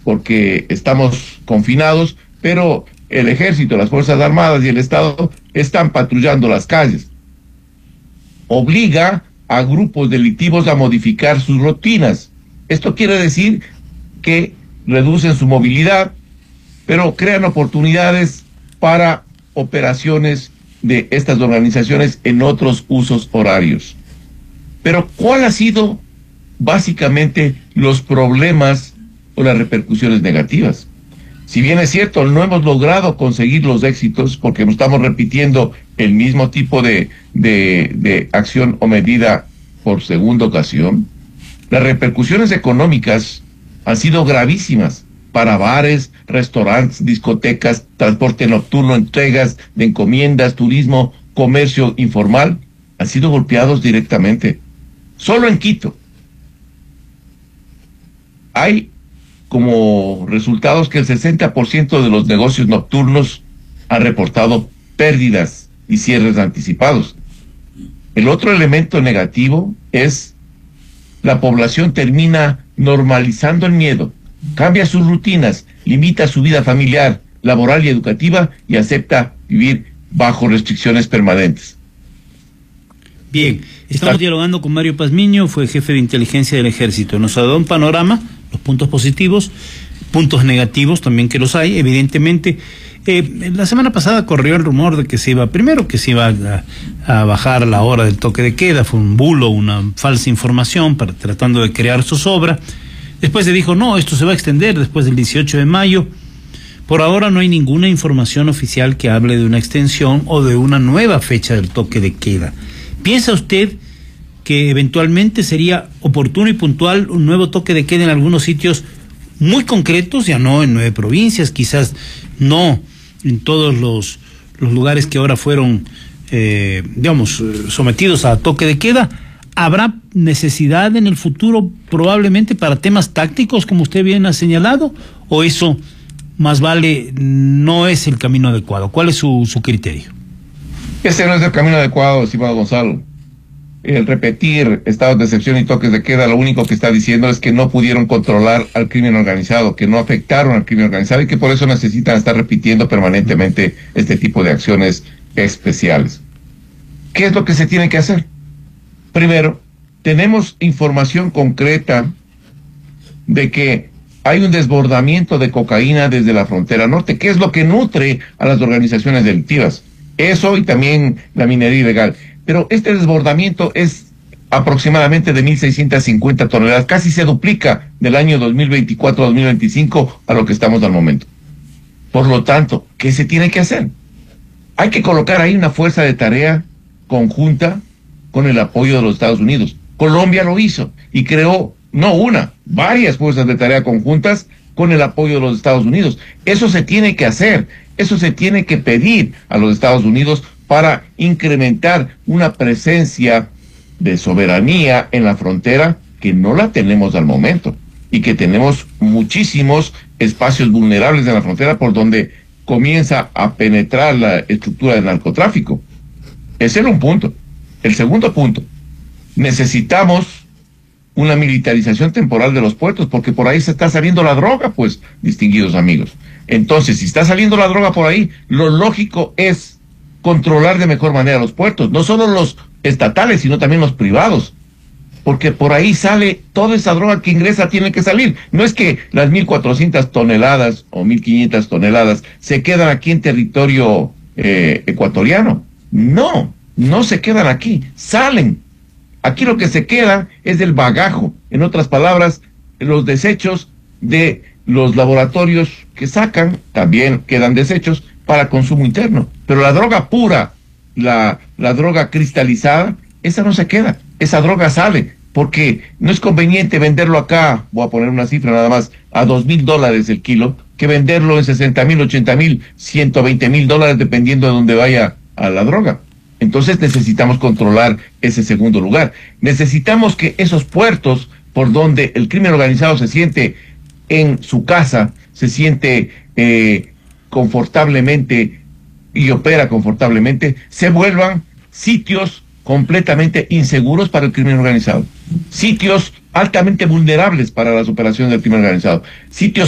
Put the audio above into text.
porque estamos confinados, pero el ejército, las Fuerzas Armadas y el Estado están patrullando las calles. Obliga a grupos delictivos a modificar sus rutinas. Esto quiere decir que reducen su movilidad, pero crean oportunidades para operaciones de estas organizaciones en otros usos horarios. Pero ¿cuál ha sido básicamente los problemas o las repercusiones negativas? Si bien es cierto, no hemos logrado conseguir los éxitos porque no estamos repitiendo el mismo tipo de acción o medida por segunda ocasión, las repercusiones económicas han sido gravísimas para bares, restaurantes, discotecas, transporte nocturno, entregas de encomiendas, turismo, comercio informal, han sido golpeados directamente. Solo en Quito hay como resultados que el 60% de los negocios nocturnos han reportado pérdidas y cierres anticipados. El otro elemento negativo es la población termina normalizando el miedo, cambia sus rutinas, limita su vida familiar, laboral y educativa y acepta vivir bajo restricciones permanentes. Bien, estamos dialogando con Mario Pazmiño, fue jefe de inteligencia del Ejército. Nos ha dado un panorama, los puntos positivos, puntos negativos también que los hay, evidentemente. La semana pasada corrió el rumor de que se iba a bajar la hora del toque de queda, fue un bulo, una falsa información tratando de crear zozobra. Después se dijo, no, esto se va a extender después del 18 de mayo. Por ahora no hay ninguna información oficial que hable de una extensión o de una nueva fecha del toque de queda. ¿Piensa usted que eventualmente sería oportuno y puntual un nuevo toque de queda en algunos sitios muy concretos, ya no en 9 provincias, quizás no en todos los lugares que ahora fueron, sometidos a toque de queda? ¿Habrá necesidad en el futuro probablemente para temas tácticos, como usted bien ha señalado, o eso más vale no es el camino adecuado? ¿Cuál es su criterio? Ese no es el camino adecuado, estimado Gonzalo. El repetir estados de excepción y toques de queda lo único que está diciendo es que no pudieron controlar al crimen organizado, que no afectaron al crimen organizado y que por eso necesitan estar repitiendo permanentemente este tipo de acciones especiales. ¿Qué es lo que se tiene que hacer? Primero, tenemos información concreta de que hay un desbordamiento de cocaína desde la frontera norte, que es lo que nutre a las organizaciones delictivas. Eso y también la minería ilegal. Pero este desbordamiento es aproximadamente de 1.650 toneladas, casi se duplica del año 2024-2025 a lo que estamos al momento. Por lo tanto, ¿qué se tiene que hacer? Hay que colocar ahí una fuerza de tarea conjunta con el apoyo de los Estados Unidos. Colombia lo hizo y creó, no una, varias fuerzas de tarea conjuntas con el apoyo de los Estados Unidos. Eso se tiene que hacer, eso se tiene que pedir a los Estados Unidos para incrementar una presencia de soberanía en la frontera que no la tenemos al momento y que tenemos muchísimos espacios vulnerables en la frontera por donde comienza a penetrar la estructura del narcotráfico. Ese era un punto. El segundo punto, necesitamos una militarización temporal de los puertos, porque por ahí se está saliendo la droga, pues, distinguidos amigos. Entonces, si está saliendo la droga por ahí, lo lógico es controlar de mejor manera los puertos, no solo los estatales, sino también los privados, porque por ahí sale toda esa droga que ingresa, tiene que salir. No es que las 1.400 toneladas o 1.500 toneladas se quedan aquí en territorio ecuatoriano. No, no se quedan aquí, salen. Aquí lo que se queda es el bagajo, en otras palabras, los desechos de los laboratorios que sacan, también quedan desechos para consumo interno. Pero la droga pura, la droga cristalizada, esa no se queda, esa droga sale, porque no es conveniente venderlo acá, voy a poner una cifra nada más, a $2,000 el kilo, que venderlo en 60,000, 80,000, 120,000 dólares, dependiendo de dónde vaya a la droga. Entonces necesitamos controlar ese segundo lugar. Necesitamos que esos puertos por donde el crimen organizado se siente en su casa, se siente confortablemente y opera confortablemente, se vuelvan sitios completamente inseguros para el crimen organizado, sitios altamente vulnerables para las operaciones del crimen organizado, sitios